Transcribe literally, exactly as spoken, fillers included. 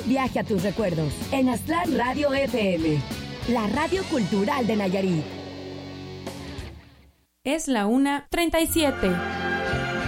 Viaje a tus recuerdos en Aztlán Radio F M, la radio cultural de Nayarit. Es la una treinta y siete.